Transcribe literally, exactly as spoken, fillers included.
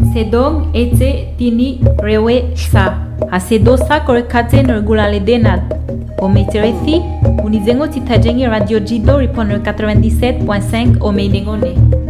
Sedong ete tini rewe sa. Hasedosa korekate nergulale denad. Ometerethi, unizengo titajengi radio jido ripon quatre-vingt-dix-sept point cinq Omeinengone.